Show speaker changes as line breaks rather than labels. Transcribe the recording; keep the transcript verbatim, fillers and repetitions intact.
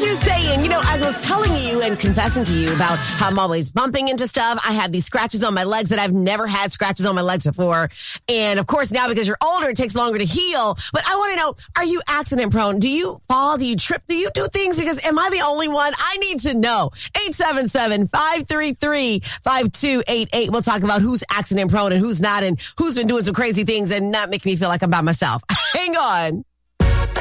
as you're saying, you know, I was telling you and confessing to you about how I'm always bumping into stuff. I have these scratches on my legs that I've never had scratches on my legs before. And of course, now because you're older, it takes longer to heal. But I want to know, are you accident prone? Do you fall? Do you trip? Do you do things? Because am I the only one? I need to know. eight seven seven, five three three, five two eight eight. We'll talk about who's accident prone and who's not and who's been doing some crazy things and not make me feel like I'm by myself. Hang on.